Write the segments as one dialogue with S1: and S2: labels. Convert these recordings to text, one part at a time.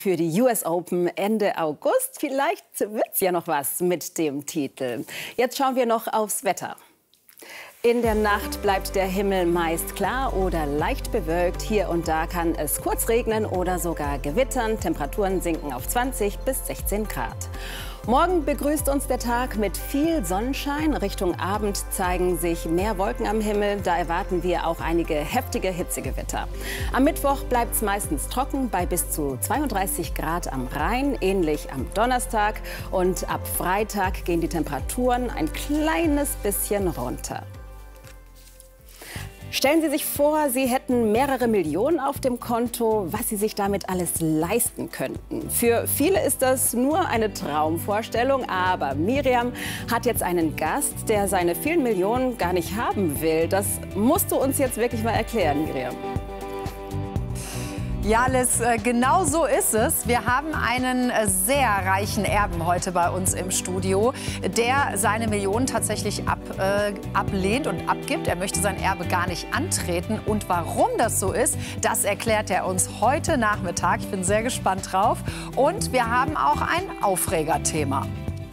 S1: Für die US Open Ende August. Vielleicht wird's ja noch was mit dem Titel. Jetzt schauen wir noch aufs Wetter. In der Nacht bleibt der Himmel meist klar oder leicht bewölkt. Hier und da kann es kurz regnen oder sogar gewittern. Temperaturen sinken auf 20 bis 16 Grad. Morgen begrüßt uns der Tag mit viel Sonnenschein. Richtung Abend zeigen sich mehr Wolken am Himmel. Da erwarten wir auch einige heftige Hitzegewitter. Am Mittwoch bleibt es meistens trocken bei bis zu 32 Grad am Rhein, ähnlich am Donnerstag. Und ab Freitag gehen die Temperaturen ein kleines bisschen runter. Stellen Sie sich vor, Sie hätten mehrere Millionen auf dem Konto, was Sie sich damit alles leisten könnten. Für viele ist das nur eine Traumvorstellung, aber Miriam hat jetzt einen Gast, der seine vielen Millionen gar nicht haben will. Das musst du uns jetzt wirklich mal erklären, Miriam.
S2: Ja, Liz, genau so ist es. Wir haben einen sehr reichen Erben heute bei uns im Studio, der seine Millionen tatsächlich ablehnt und abgibt. Er möchte sein Erbe gar nicht antreten. Und warum das so ist, das erklärt er uns heute Nachmittag. Ich bin sehr gespannt drauf. Und wir haben auch ein Aufregerthema.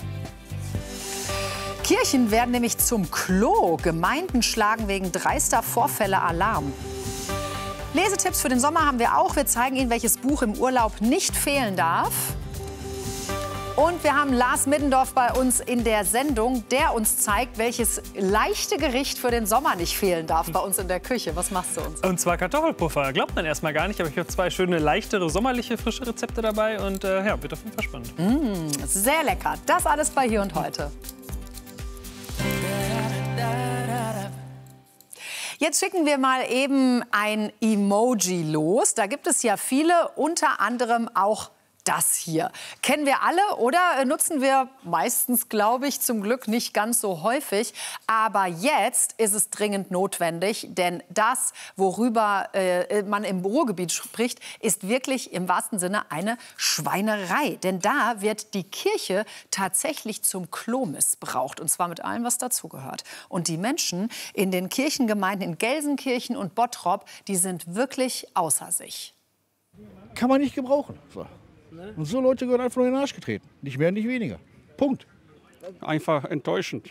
S2: Kirchen werden nämlich zum Klo. Gemeinden schlagen wegen dreister Vorfälle Alarm. Lesetipps für den Sommer haben wir auch. Wir zeigen Ihnen, welches Buch im Urlaub nicht fehlen darf. Und wir haben Lars Middendorf bei uns in der Sendung, der uns zeigt, welches leichte Gericht für den Sommer nicht fehlen darf bei uns in der Küche. Was machst du uns?
S3: Und zwar Kartoffelpuffer. Glaubt man erstmal gar nicht, aber ich habe zwei schöne, leichtere, sommerliche, frische Rezepte dabei. Und ja, wird auf jeden Fall spannend.
S2: Sehr lecker. Das alles bei Hier und Heute. Jetzt schicken wir mal eben ein Emoji los. Da gibt es ja viele, unter anderem auch das hier. Kennen wir alle oder nutzen wir meistens, glaube ich, zum Glück nicht ganz so häufig. Aber jetzt ist es dringend notwendig, denn das, worüber man im Ruhrgebiet spricht, ist wirklich im wahrsten Sinne eine Schweinerei. Denn da wird die Kirche tatsächlich zum Klo missbraucht. Und zwar mit allem, was dazugehört. Und die Menschen in den Kirchengemeinden in Gelsenkirchen und Bottrop, die sind wirklich außer sich.
S4: Kann man nicht gebrauchen. So. Und so Leute gehören einfach nur in den Arsch getreten. Nicht mehr, nicht weniger. Punkt.
S5: Einfach enttäuschend.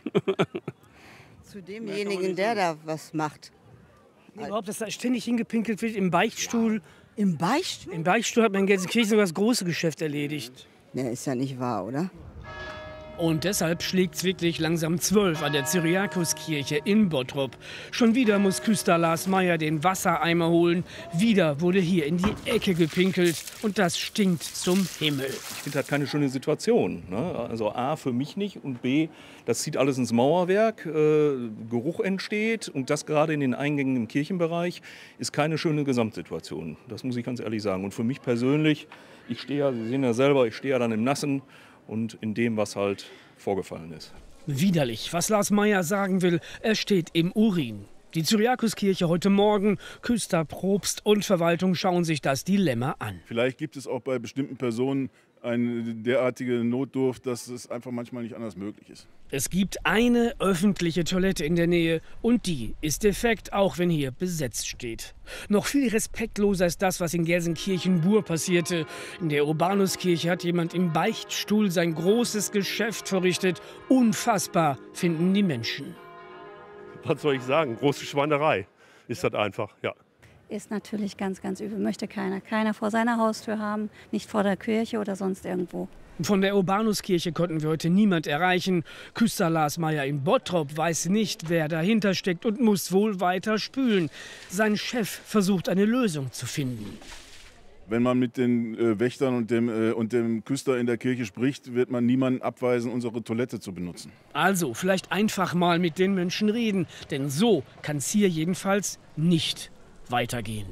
S6: Zu demjenigen, der da was macht.
S7: Überhaupt, dass da ständig hingepinkelt wird im Beichtstuhl.
S6: Im Beichtstuhl?
S7: Im Beichtstuhl hat man in Gelsenkirchen sogar das große Geschäft erledigt.
S6: Ja, ist ja nicht wahr, oder?
S7: Und deshalb schlägt es wirklich langsam 12 an der Cyriakuskirche in Bottrop. Schon wieder muss Küster Lars Meyer den Wassereimer holen. Wieder wurde hier in die Ecke gepinkelt. Und das stinkt zum Himmel.
S8: Ich finde das keine schöne Situation. Ne? Also A, für mich nicht. Und B, das zieht alles ins Mauerwerk. Geruch entsteht. Und das gerade in den Eingängen im Kirchenbereich ist keine schöne Gesamtsituation. Das muss ich ganz ehrlich sagen. Und für mich persönlich, ich stehe ja, Sie sehen ja selber, ich stehe ja dann im Nassen. Und in dem, was halt vorgefallen ist.
S7: Widerlich, was Lars Meyer sagen will, er steht im Urin. Die Cyriakuskirche heute Morgen, Küster, Propst und Verwaltung schauen sich das Dilemma an.
S9: Vielleicht gibt es auch bei bestimmten Personen eine derartige Notdurft, dass es einfach manchmal nicht anders möglich ist.
S7: Es gibt eine öffentliche Toilette in der Nähe und die ist defekt, auch wenn hier besetzt steht. Noch viel respektloser ist das, was in Gelsenkirchen-Bur passierte. In der Urbanuskirche hat jemand im Beichtstuhl sein großes Geschäft verrichtet. Unfassbar, finden die Menschen.
S10: Was soll ich sagen? Große Schweinerei ist das einfach, ja.
S11: Ist natürlich ganz, ganz übel. Möchte keiner. Keiner vor seiner Haustür haben, nicht vor der Kirche oder sonst irgendwo.
S7: Von der Urbanuskirche konnten wir heute niemand erreichen. Küster Lars Meyer in Bottrop weiß nicht, wer dahinter steckt und muss wohl weiter spülen. Sein Chef versucht, eine Lösung zu finden.
S9: Wenn man mit den Wächtern und dem Küster in der Kirche spricht, wird man niemanden abweisen, unsere Toilette zu benutzen.
S7: Also vielleicht einfach mal mit den Menschen reden, denn so kann es hier jedenfalls nicht weitergehen.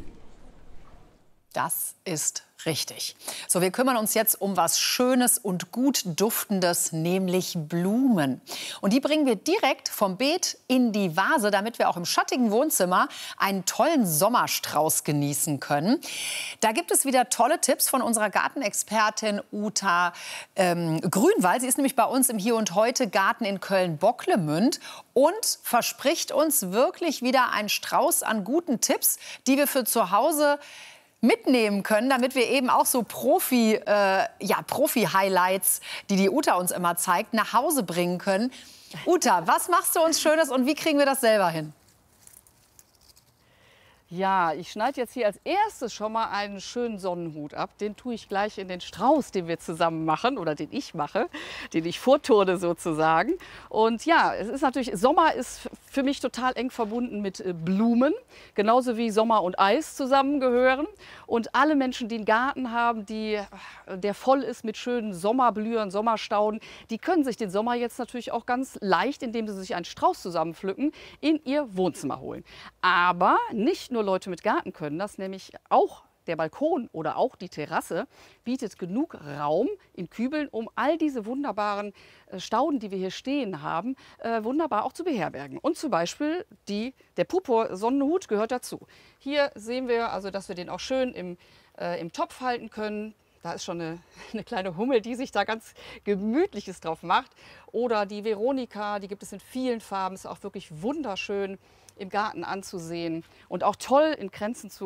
S2: Das ist richtig. So, wir kümmern uns jetzt um was Schönes und gut Duftendes, nämlich Blumen. Und die bringen wir direkt vom Beet in die Vase, damit wir auch im schattigen Wohnzimmer einen tollen Sommerstrauß genießen können. Da gibt es wieder tolle Tipps von unserer Gartenexpertin Uta Grünwald. Sie ist nämlich bei uns im Hier und Heute Garten in Köln-Bocklemünd und verspricht uns wirklich wieder einen Strauß an guten Tipps, die wir für zu Hause mitnehmen können, damit wir eben auch so Profi-Highlights, die Uta uns immer zeigt, nach Hause bringen können. Uta, was machst du uns Schönes und wie kriegen wir das selber hin?
S12: Ja, ich schneide jetzt hier als erstes schon mal einen schönen Sonnenhut ab. Den tue ich gleich in den Strauß, den wir zusammen machen oder den ich mache, den ich vorturne sozusagen. Und ja, es ist natürlich, Sommer ist für mich total eng verbunden mit Blumen, genauso wie Sommer und Eis zusammengehören. Und alle Menschen, die einen Garten haben, der voll ist mit schönen Sommerblühern, Sommerstauden, die können sich den Sommer jetzt natürlich auch ganz leicht, indem sie sich einen Strauß zusammenpflücken, in ihr Wohnzimmer holen. Aber nicht nur Leute mit Garten können das, nämlich auch der Balkon oder auch die Terrasse bietet genug Raum in Kübeln, um all diese wunderbaren Stauden, die wir hier stehen haben, wunderbar auch zu beherbergen. Und zum Beispiel der Purpur-Sonnenhut gehört dazu. Hier sehen wir also, dass wir den auch schön im Topf halten können. Da ist schon eine kleine Hummel, die sich da ganz Gemütliches drauf macht. Oder die Veronika, die gibt es in vielen Farben, ist auch wirklich wunderschön im Garten anzusehen und auch toll in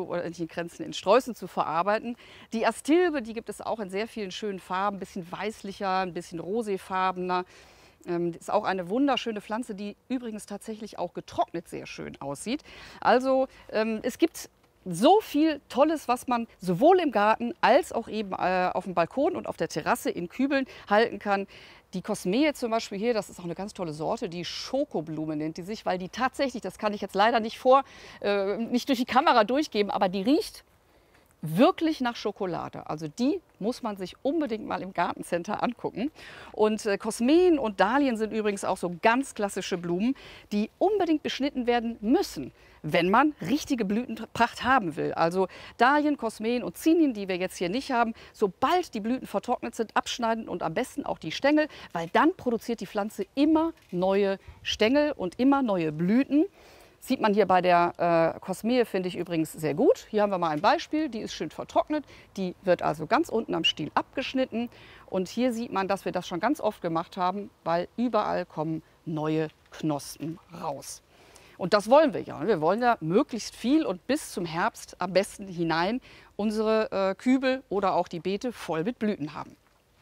S12: in Sträußen zu verarbeiten. Die Astilbe, die gibt es auch in sehr vielen schönen Farben, ein bisschen weißlicher, ein bisschen roséfarbener. Ist auch eine wunderschöne Pflanze, die übrigens tatsächlich auch getrocknet sehr schön aussieht. Also es gibt so viel Tolles, was man sowohl im Garten als auch eben auf dem Balkon und auf der Terrasse in Kübeln halten kann. Die Kosmee zum Beispiel hier, das ist auch eine ganz tolle Sorte, die Schokoblume nennt die sich, weil die tatsächlich, das kann ich jetzt leider nicht durch die Kamera durchgeben, aber die riecht wirklich nach Schokolade. Also die muss man sich unbedingt mal im Gartencenter angucken. Und Kosmeen und Dahlien sind übrigens auch so ganz klassische Blumen, die unbedingt beschnitten werden müssen, wenn man richtige Blütenpracht haben will. Also Dahlien, Kosmeen und Zinien, die wir jetzt hier nicht haben, sobald die Blüten vertrocknet sind, abschneiden und am besten auch die Stängel, weil dann produziert die Pflanze immer neue Stängel und immer neue Blüten. Sieht man hier bei der Kosmee, finde ich übrigens sehr gut. Hier haben wir mal ein Beispiel, die ist schön vertrocknet. Die wird also ganz unten am Stiel abgeschnitten. Und hier sieht man, dass wir das schon ganz oft gemacht haben, weil überall kommen neue Knospen raus. Und das wollen wir ja. Wir wollen ja möglichst viel und bis zum Herbst am besten hinein unsere Kübel oder auch die Beete voll mit Blüten haben.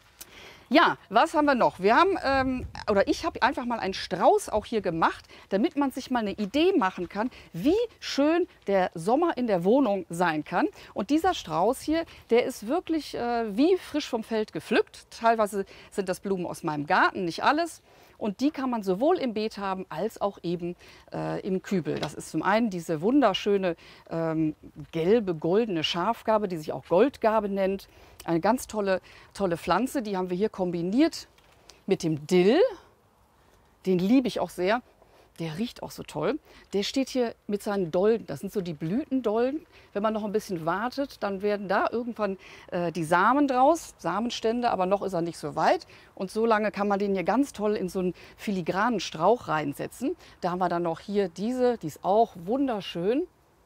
S12: Ja, was haben wir noch? Wir haben, ich habe einfach mal einen Strauß auch hier gemacht, damit man sich mal eine Idee machen kann, wie schön der Sommer in der Wohnung sein kann. Und dieser Strauß hier, der ist wirklich wie frisch vom Feld gepflückt. Teilweise sind das Blumen aus meinem Garten, nicht alles. Und die kann man sowohl im Beet haben, als auch eben im Kübel. Das ist zum einen diese wunderschöne gelbe, goldene Schafgarbe, die sich auch Goldgarbe nennt. Eine ganz tolle Pflanze, die haben wir hier kombiniert mit dem Dill. Den liebe ich auch sehr. Der riecht auch so toll. Der steht hier mit seinen Dolden. Das sind so die Blütendolden. Wenn man noch ein bisschen wartet, dann werden da irgendwann die Samen draus, Samenstände, aber noch ist er nicht so weit. Und so lange kann man den hier ganz toll in so einen filigranen Strauch reinsetzen. Da haben wir dann noch hier diese, die ist auch wunderschön.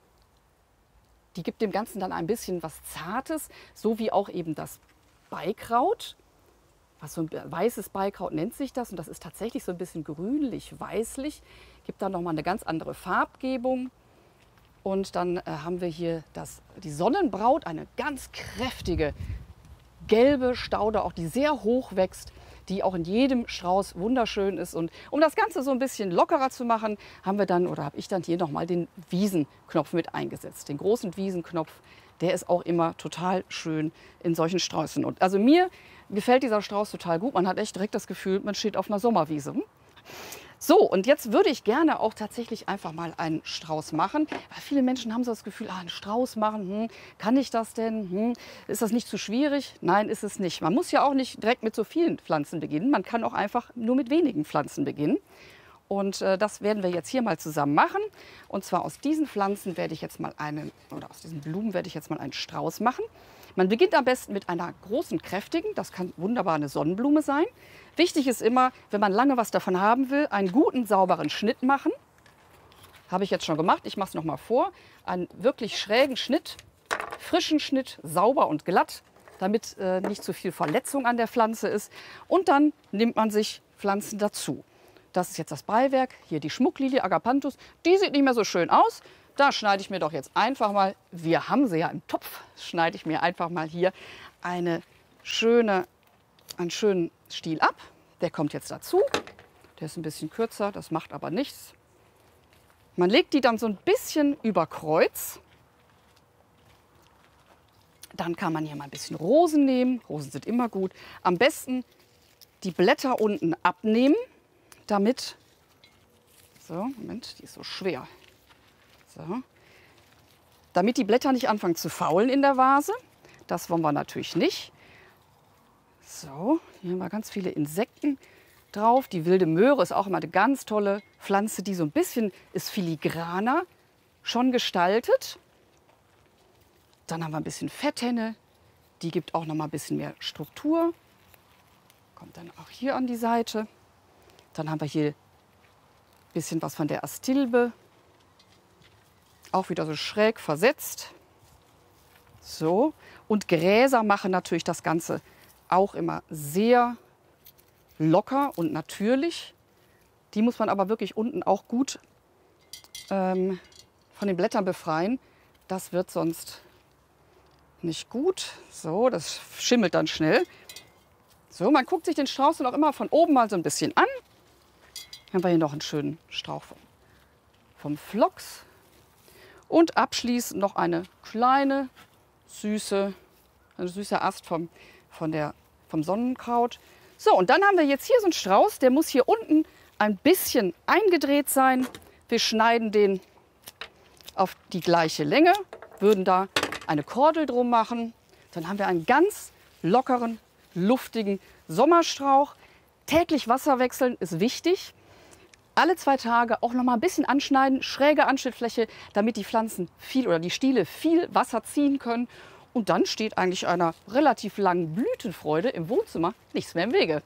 S12: Die gibt dem Ganzen dann ein bisschen was Zartes, so wie auch eben das Beikraut. Was so ein weißes Beikraut nennt sich das und das ist tatsächlich so ein bisschen grünlich-weißlich. Gibt dann noch mal eine ganz andere Farbgebung. Und dann haben wir hier die Sonnenbraut, eine ganz kräftige gelbe Staude, auch die sehr hoch wächst, die auch in jedem Strauß wunderschön ist. Und um das Ganze so ein bisschen lockerer zu machen, habe ich dann hier noch mal den Wiesenknopf mit eingesetzt. Den großen Wiesenknopf, der ist auch immer total schön in solchen Sträußen. Und also mir gefällt dieser Strauß total gut. Man hat echt direkt das Gefühl, man steht auf einer Sommerwiese. So, und jetzt würde ich gerne auch tatsächlich einfach mal einen Strauß machen. Weil viele Menschen haben so das Gefühl, einen Strauß machen, kann ich das denn? Ist das nicht zu schwierig? Nein, ist es nicht. Man muss ja auch nicht direkt mit so vielen Pflanzen beginnen. Man kann auch einfach nur mit wenigen Pflanzen beginnen. Und das werden wir jetzt hier mal zusammen machen. Und zwar aus diesen Pflanzen werde ich jetzt mal aus diesen Blumen werde ich jetzt mal einen Strauß machen. Man beginnt am besten mit einer großen, kräftigen, das kann wunderbar eine Sonnenblume sein. Wichtig ist immer, wenn man lange was davon haben will, einen guten, sauberen Schnitt machen. Habe ich jetzt schon gemacht, ich mache es noch mal vor. Einen wirklich schrägen Schnitt, frischen Schnitt, sauber und glatt, damit nicht zu viel Verletzung an der Pflanze ist. Und dann nimmt man sich Pflanzen dazu. Das ist jetzt das Beiwerk, hier die Schmucklilie Agapanthus. Die sieht nicht mehr so schön aus. Da schneide ich mir doch jetzt einfach mal, wir haben sie ja im Topf, schneide ich mir einfach mal hier einen schönen Stiel ab. Der kommt jetzt dazu. Der ist ein bisschen kürzer, das macht aber nichts. Man legt die dann so ein bisschen über Kreuz. Dann kann man hier mal ein bisschen Rosen nehmen. Rosen sind immer gut. Am besten die Blätter unten abnehmen, damit, so, Moment, die ist so schwer. So. Damit die Blätter nicht anfangen zu faulen in der Vase. Das wollen wir natürlich nicht. So, hier haben wir ganz viele Insekten drauf. Die wilde Möhre ist auch immer eine ganz tolle Pflanze, die so ein bisschen ist filigraner schon gestaltet. Dann haben wir ein bisschen Fetthenne. Die gibt auch noch mal ein bisschen mehr Struktur. Kommt dann auch hier an die Seite. Dann haben wir hier ein bisschen was von der Astilbe. Auch wieder so schräg versetzt. So. Und Gräser machen natürlich das Ganze auch immer sehr locker und natürlich. Die muss man aber wirklich unten auch gut von den Blättern befreien. Das wird sonst nicht gut. So, das schimmelt dann schnell. So, man guckt sich den Strauß dann auch immer von oben mal so ein bisschen an. Dann haben wir hier noch einen schönen Strauch vom Phlox. Und abschließend noch eine kleine, süße Ast vom Sonnenkraut. So, und dann haben wir jetzt hier so einen Strauß, der muss hier unten ein bisschen eingedreht sein. Wir schneiden den auf die gleiche Länge, würden da eine Kordel drum machen. Dann haben wir einen ganz lockeren, luftigen Sommerstrauch. Täglich Wasser wechseln ist wichtig. Alle 2 Tage auch noch mal ein bisschen anschneiden, schräge Anschnittfläche, damit die Pflanzen die Stiele viel Wasser ziehen können. Und dann steht eigentlich einer relativ langen Blütenfreude im Wohnzimmer nichts mehr im Wege.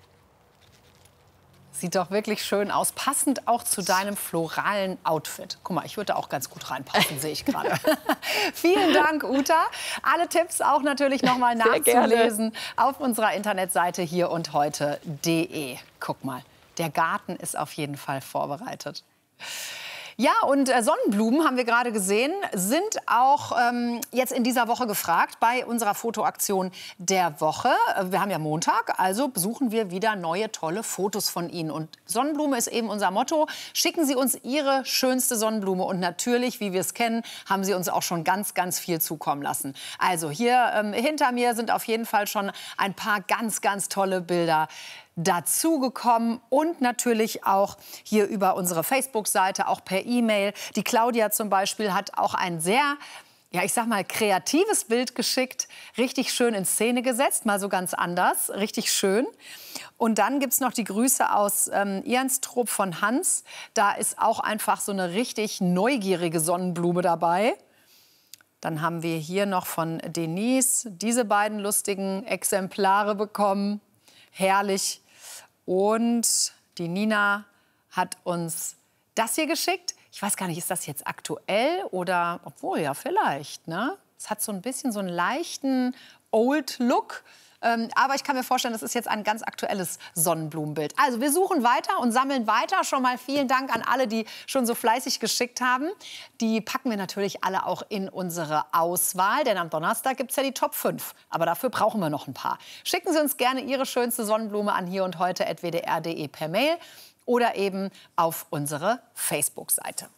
S2: Sieht doch wirklich schön aus, passend auch zu deinem floralen Outfit. Guck mal, ich würde da auch ganz gut reinpassen, sehe ich gerade. Vielen Dank, Uta. Alle Tipps auch natürlich noch mal nachzulesen auf unserer Internetseite hierundheute.de. Guck mal, der Garten ist auf jeden Fall vorbereitet. Ja, und Sonnenblumen, haben wir gerade gesehen, sind auch jetzt in dieser Woche gefragt bei unserer Fotoaktion der Woche. Wir haben ja Montag, also besuchen wir wieder neue, tolle Fotos von Ihnen. Und Sonnenblume ist eben unser Motto. Schicken Sie uns Ihre schönste Sonnenblume. Und natürlich, wie wir es kennen, haben Sie uns auch schon ganz, ganz viel zukommen lassen. Also hier hinter mir sind auf jeden Fall schon ein paar ganz, ganz tolle Bilder dazugekommen und natürlich auch hier über unsere Facebook-Seite, auch per E-Mail. Die Claudia zum Beispiel hat auch ein sehr, ja, ich sag mal, kreatives Bild geschickt, richtig schön in Szene gesetzt, mal so ganz anders, richtig schön. Und dann gibt's noch die Grüße aus Ianstrup von Hans. Da ist auch einfach so eine richtig neugierige Sonnenblume dabei. Dann haben wir hier noch von Denise diese beiden lustigen Exemplare bekommen. Herrlich. Und die Nina hat uns das hier geschickt. Ich weiß gar nicht, ist das jetzt aktuell oder, obwohl, ja, vielleicht, ne? Es hat so ein bisschen so einen leichten Old-Look. Aber ich kann mir vorstellen, das ist jetzt ein ganz aktuelles Sonnenblumenbild. Also wir suchen weiter und sammeln weiter. Schon mal vielen Dank an alle, die schon so fleißig geschickt haben. Die packen wir natürlich alle auch in unsere Auswahl. Denn am Donnerstag gibt es ja die Top 5. Aber dafür brauchen wir noch ein paar. Schicken Sie uns gerne Ihre schönste Sonnenblume an hierundheute@wdr.de per Mail oder eben auf unsere Facebook-Seite.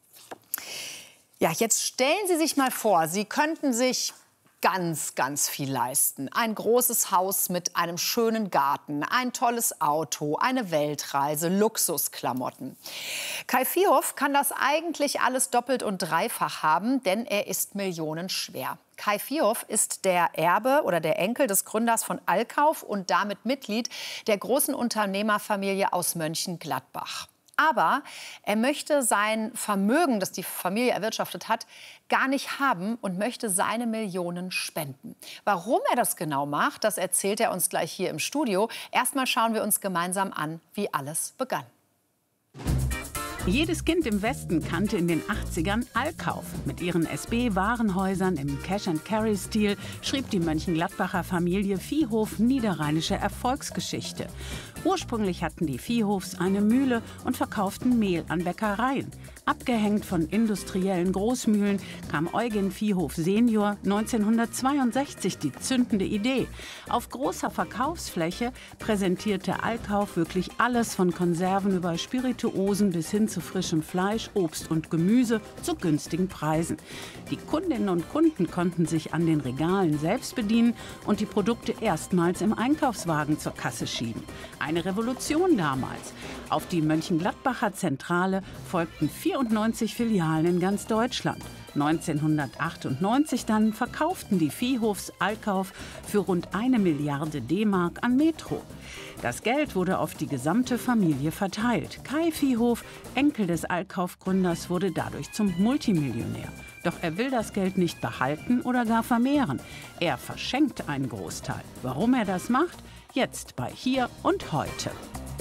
S2: Ja, jetzt stellen Sie sich mal vor, Sie könnten sich ganz, ganz viel leisten. Ein großes Haus mit einem schönen Garten, ein tolles Auto, eine Weltreise, Luxusklamotten. Kai Vierhoff kann das eigentlich alles doppelt und dreifach haben, denn er ist millionenschwer. Kai Vierhoff ist der Erbe oder der Enkel des Gründers von Allkauf und damit Mitglied der großen Unternehmerfamilie aus Mönchengladbach. Aber er möchte sein Vermögen, das die Familie erwirtschaftet hat, gar nicht haben und möchte seine Millionen spenden. Warum er das genau macht, das erzählt er uns gleich hier im Studio. Erstmal schauen wir uns gemeinsam an, wie alles begann.
S13: Jedes Kind im Westen kannte in den 80ern Allkauf. Mit ihren SB-Warenhäusern im Cash-and-Carry-Stil schrieb die Mönchengladbacher Familie Viehhof niederrheinische Erfolgsgeschichte. Ursprünglich hatten die Viehhofs eine Mühle und verkauften Mehl an Bäckereien. Abgehängt von industriellen Großmühlen kam Eugen Viehhof Senior 1962 die zündende Idee. Auf großer Verkaufsfläche präsentierte Alkauf wirklich alles von Konserven über Spirituosen bis hin zu frischem Fleisch, Obst und Gemüse zu günstigen Preisen. Die Kundinnen und Kunden konnten sich an den Regalen selbst bedienen und die Produkte erstmals im Einkaufswagen zur Kasse schieben. Eine Revolution damals. Auf die Mönchengladbacher Zentrale folgten 94 Filialen in ganz Deutschland. 1998 dann verkauften die Viehhofs Alkauf für rund 1 Milliarde D-Mark an Metro. Das Geld wurde auf die gesamte Familie verteilt. Kai Viehhof, Enkel des Alkauf-Gründers, wurde dadurch zum Multimillionär. Doch er will das Geld nicht behalten oder gar vermehren. Er verschenkt einen Großteil. Warum er das macht? Jetzt bei Hier und Heute.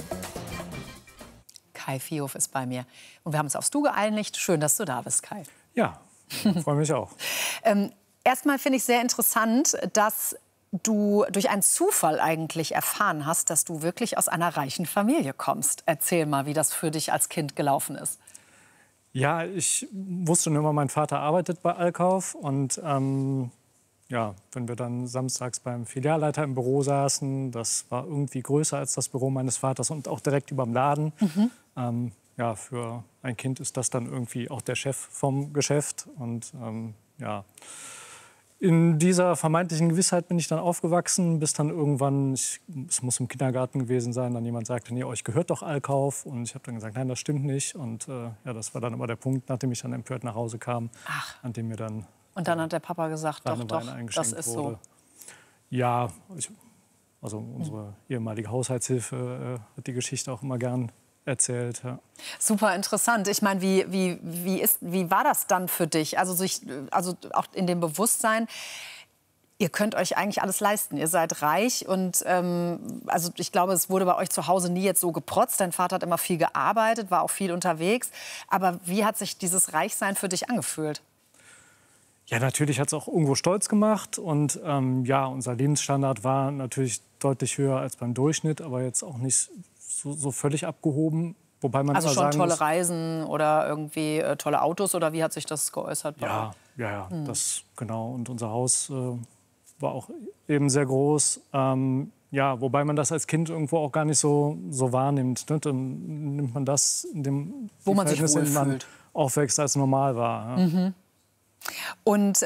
S2: Kai Viehhof ist bei mir. Und wir haben uns aufs Du geeinigt. Schön, dass du da bist, Kai.
S14: Ja, freue mich auch.
S2: Erstmal finde ich sehr interessant, dass du durch einen Zufall eigentlich erfahren hast, dass du wirklich aus einer reichen Familie kommst. Erzähl mal, wie das für dich als Kind gelaufen ist.
S14: Ja, ich wusste nur immer, mein Vater arbeitet bei Alkauf. Und ja, wenn wir dann samstags beim Filialleiter im Büro saßen, das war irgendwie größer als das Büro meines Vaters und auch direkt überm Laden. Ja, für ein Kind ist das dann irgendwie auch der Chef vom Geschäft. Und ja, in dieser vermeintlichen Gewissheit bin ich dann aufgewachsen, bis dann irgendwann, es muss im Kindergarten gewesen sein, dann jemand sagte, nee, euch gehört doch Alkauf. Und ich habe dann gesagt, nein, das stimmt nicht. Und ja, das war dann aber der Punkt, nachdem ich dann empört nach Hause kam, an dem mir dann...
S2: Und dann hat der Papa gesagt, doch, das ist so. Ja,
S14: also unsere ehemalige Haushaltshilfe hat die Geschichte auch immer gern erzählt. Ja.
S2: Super interessant. Ich meine, wie war das dann für dich? Also auch in dem Bewusstsein, ihr könnt euch eigentlich alles leisten. Ihr seid reich und also ich glaube, es wurde bei euch zu Hause nie jetzt so geprotzt. Dein Vater hat immer viel gearbeitet, war auch viel unterwegs. Aber wie hat sich dieses Reichsein für dich angefühlt?
S14: Ja, natürlich hat es auch irgendwo stolz gemacht. Und ja, unser Lebensstandard war natürlich deutlich höher als beim Durchschnitt, aber jetzt auch nicht so völlig abgehoben. Wobei man
S2: also
S14: aber
S2: schon
S14: sagen
S2: tolle
S14: muss,
S2: Reisen oder irgendwie tolle Autos oder wie hat sich das geäußert?
S14: Ja, das genau. Und unser Haus war auch eben sehr groß. Ja, wobei man das als Kind irgendwo auch gar nicht so wahrnimmt. Ne? Dann nimmt man das in dem
S2: wo man sich
S14: wohlfühlt,
S2: man
S14: aufwächst, als normal war. Ja.
S2: Mhm. Und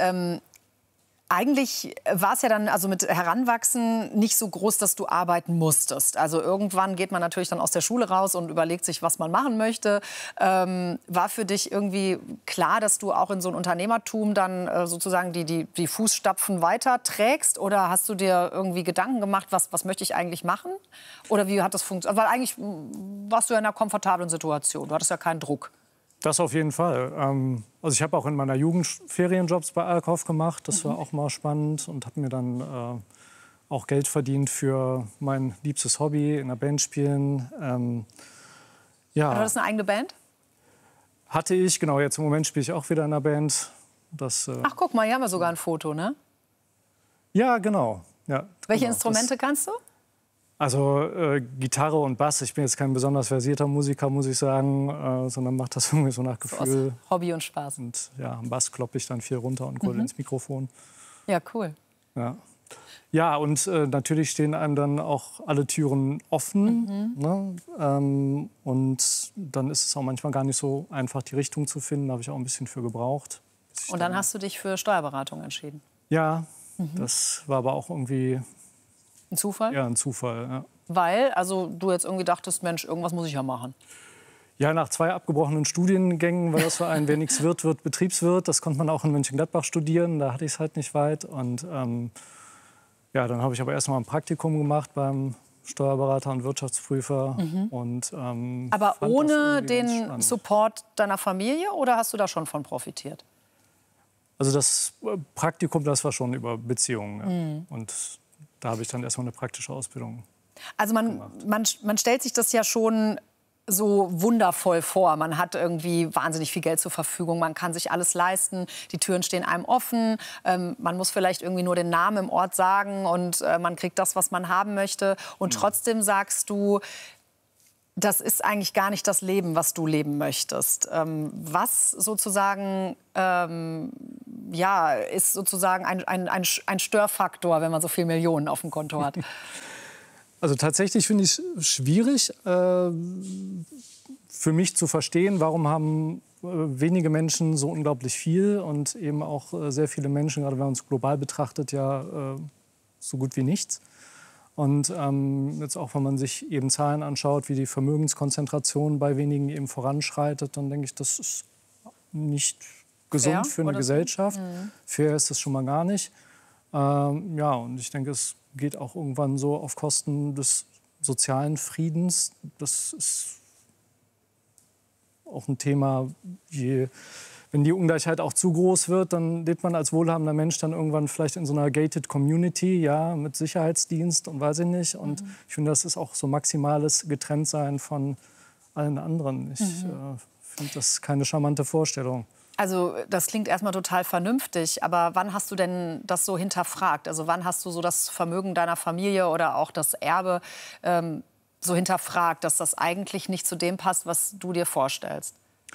S2: eigentlich war es ja dann also mit Heranwachsen nicht so groß, dass du arbeiten musstest. Also irgendwann geht man natürlich dann aus der Schule raus und überlegt sich, was man machen möchte. War für dich irgendwie klar, dass du auch in so ein Unternehmertum dann sozusagen die Fußstapfen weiterträgst? Oder hast du dir irgendwie Gedanken gemacht, was möchte ich eigentlich machen? Oder wie hat das funktioniert? Weil eigentlich warst du ja in einer komfortablen Situation. Du hattest ja keinen Druck.
S14: Das auf jeden Fall. Also ich habe auch in meiner Jugend Ferienjobs bei Alkauf gemacht. Das war auch mal spannend und habe mir dann auch Geld verdient für mein liebstes Hobby, in der Band spielen. Ja.
S2: War das eine eigene Band?
S14: Hatte ich, genau. Jetzt im Moment spiele ich auch wieder in einer Band.
S2: Ach, guck mal, hier haben wir sogar ein Foto, ne?
S14: Ja, genau. Ja,
S2: Welche
S14: genau.
S2: Instrumente kannst du?
S14: Also Gitarre und Bass. Ich bin jetzt kein besonders versierter Musiker, muss ich sagen, sondern mache das irgendwie so nach Gefühl.
S2: So Hobby und Spaß.
S14: Und ja, am Bass kloppe ich dann viel runter und gröle ins Mikrofon.
S2: Ja, cool.
S14: Ja, ja und natürlich stehen einem dann auch alle Türen offen. Ne? Und dann ist es auch manchmal gar nicht so einfach, die Richtung zu finden. Da habe ich auch ein bisschen für gebraucht.
S2: Und dann hast du dich für Steuerberatung entschieden?
S14: Ja, das war aber auch irgendwie...
S2: Ein Zufall?
S14: Ja, ein Zufall, ja.
S2: Weil, also du jetzt irgendwie dachtest, Mensch, irgendwas muss ich ja machen.
S14: Ja, nach 2 abgebrochenen Studiengängen war das für einen, wer nichts wird Betriebswirt. Das konnte man auch in Mönchengladbach studieren, da hatte ich es halt nicht weit. Und ja, dann habe ich aber erst mal ein Praktikum gemacht beim Steuerberater und Wirtschaftsprüfer. Und,
S2: aber ohne den Support deiner Familie oder hast du da schon von profitiert?
S14: Also das Praktikum, das war schon über Beziehungen. Ja. Und da habe ich dann erstmal eine praktische Ausbildung. Also
S2: man stellt sich das ja schon so wundervoll vor. Man hat irgendwie wahnsinnig viel Geld zur Verfügung. Man kann sich alles leisten. Die Türen stehen einem offen. Man muss vielleicht irgendwie nur den Namen im Ort sagen und man kriegt das, was man haben möchte. Und trotzdem sagst du, das ist eigentlich gar nicht das Leben, was du leben möchtest. Was sozusagen ist sozusagen ein Störfaktor, wenn man so viele Millionen auf dem Konto hat?
S14: Also tatsächlich finde ich es schwierig für mich zu verstehen, warum haben wenige Menschen so unglaublich viel und eben auch sehr viele Menschen, gerade wenn man es global betrachtet, ja so gut wie nichts. Und jetzt auch, wenn man sich eben Zahlen anschaut, wie die Vermögenskonzentration bei wenigen eben voranschreitet, dann denke ich, das ist nicht gesund für eine Gesellschaft. Fair ist es schon mal gar nicht. Und ich denke, es geht auch irgendwann so auf Kosten des sozialen Friedens. Das ist auch ein Thema, wenn die Ungleichheit auch zu groß wird, dann lebt man als wohlhabender Mensch dann irgendwann vielleicht in so einer gated Community, ja, mit Sicherheitsdienst und weiß ich nicht. Und ich finde, das ist auch so maximales Getrenntsein von allen anderen. Ich finde das keine charmante Vorstellung.
S2: Also das klingt erstmal total vernünftig, aber wann hast du denn das so hinterfragt? Also wann hast du so das Vermögen deiner Familie oder auch das Erbe so hinterfragt, dass das eigentlich nicht zu dem passt, was du dir vorstellst?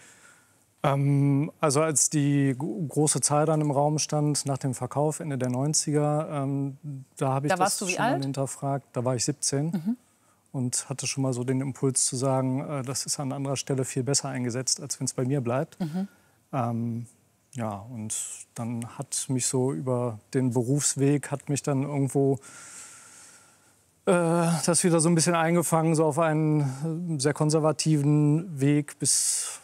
S14: Also als die große Zahl dann im Raum stand, nach dem Verkauf Ende der 90er, da habe ich das schon mal hinterfragt. Da war ich 17 und hatte schon mal so den Impuls zu sagen, das ist an anderer Stelle viel besser eingesetzt, als wenn es bei mir bleibt. Und dann hat mich so über den Berufsweg, hat mich dann irgendwo das wieder so ein bisschen eingefangen, so auf einen sehr konservativen Weg bis,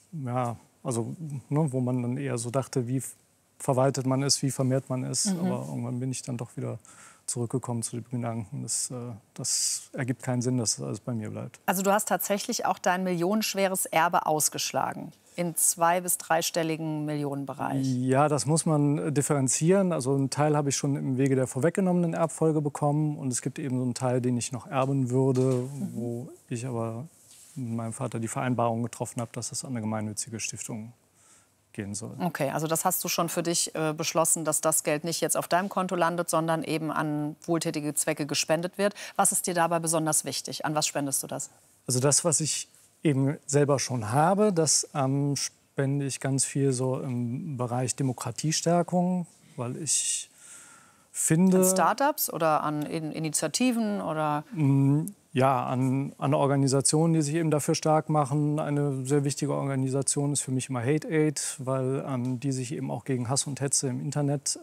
S14: wo man dann eher so dachte, wie verwaltet man es, wie vermehrt man es. Aber irgendwann bin ich dann doch wieder zurückgekommen zu den Gedanken, das ergibt keinen Sinn, dass das alles bei mir bleibt.
S2: Also du hast tatsächlich auch dein millionenschweres Erbe ausgeschlagen, in 2- bis 3-stelligen Millionenbereich.
S14: Ja, das muss man differenzieren. Also einen Teil habe ich schon im Wege der vorweggenommenen Erbfolge bekommen und es gibt eben so einen Teil, den ich noch erben würde, wo ich aber mit meinem Vater die Vereinbarung getroffen habe, dass das an eine gemeinnützige Stiftung gehen soll.
S2: Okay, also das hast du schon für dich beschlossen, dass das Geld nicht jetzt auf deinem Konto landet, sondern eben an wohltätige Zwecke gespendet wird. Was ist dir dabei besonders wichtig? An was spendest du das?
S14: Also das, was ich eben selber schon habe, das spende ich ganz viel so im Bereich Demokratiestärkung, weil ich finde...
S2: An Startups oder an Initiativen oder...
S14: Ja, an Organisationen, die sich eben dafür stark machen. Eine sehr wichtige Organisation ist für mich immer Hate Aid, weil die sich eben auch gegen Hass und Hetze im Internet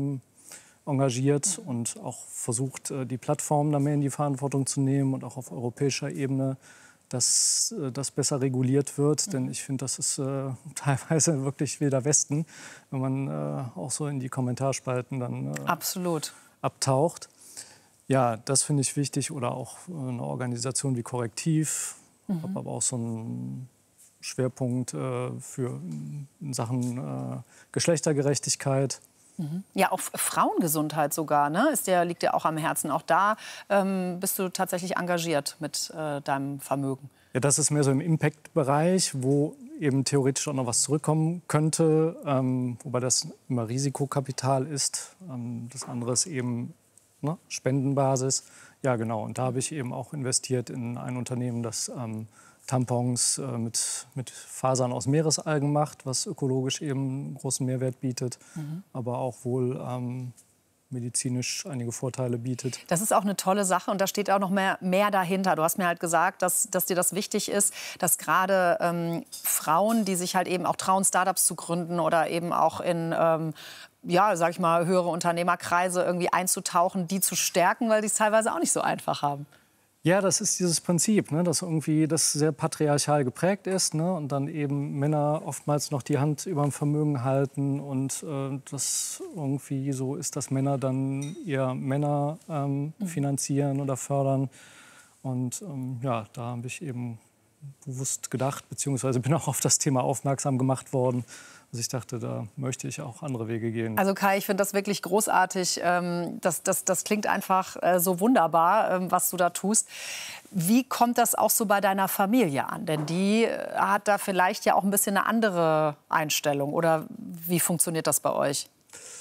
S14: engagiert und auch versucht, die Plattformen da mehr in die Verantwortung zu nehmen und auch auf europäischer Ebene, dass das besser reguliert wird. Denn ich finde, das ist teilweise wirklich Wilder Westen, wenn man auch so in die Kommentarspalten dann
S2: absolut
S14: abtaucht. Ja, das finde ich wichtig. Oder auch eine Organisation wie Korrektiv. Ich habe aber auch so einen Schwerpunkt für Sachen Geschlechtergerechtigkeit.
S2: Ja, auch Frauengesundheit sogar, ne? Liegt dir auch am Herzen. Auch da bist du tatsächlich engagiert mit deinem Vermögen.
S14: Ja, das ist mehr so im Impact-Bereich, wo eben theoretisch auch noch was zurückkommen könnte. Wobei das immer Risikokapital ist. Das andere ist eben Spendenbasis. Ja, genau. Und da habe ich eben auch investiert in ein Unternehmen, das Tampons mit Fasern aus Meeresalgen macht, was ökologisch eben einen großen Mehrwert bietet, aber auch wohl medizinisch einige Vorteile bietet.
S2: Das ist auch eine tolle Sache und da steht auch noch mehr dahinter. Du hast mir halt gesagt, dass dir das wichtig ist, dass gerade Frauen, die sich halt eben auch trauen, Startups zu gründen oder eben auch in sag ich mal, höhere Unternehmerkreise irgendwie einzutauchen, die zu stärken, weil die es teilweise auch nicht so einfach haben.
S14: Ja, das ist dieses Prinzip, ne, dass irgendwie das sehr patriarchal geprägt ist, ne, und dann eben Männer oftmals noch die Hand über dem Vermögen halten und das irgendwie so ist, dass Männer dann eher Männer finanzieren oder fördern. Und da habe ich eben bewusst gedacht, beziehungsweise bin auch auf das Thema aufmerksam gemacht worden. Also ich dachte, da möchte ich auch andere Wege gehen.
S2: Also Kai, ich finde das wirklich großartig. Das klingt einfach so wunderbar, was du da tust. Wie kommt das auch so bei deiner Familie an? Denn die hat da vielleicht ja auch ein bisschen eine andere Einstellung. Oder wie funktioniert das bei euch?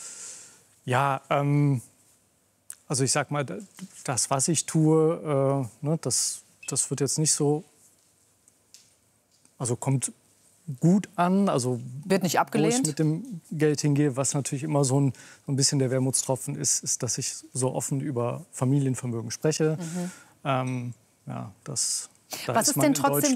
S14: Ja, also ich sag mal, das, was ich tue, das wird jetzt nicht so also kommt gut an. Also
S2: wird nicht
S14: wo
S2: abgelehnt?
S14: ich mit dem Geld hingehe, was natürlich immer so ein bisschen der Wermutstropfen ist, dass ich so offen über Familienvermögen spreche. Ja, das, da
S2: was
S14: ist
S2: ist
S14: man
S2: denn
S14: in
S2: trotzdem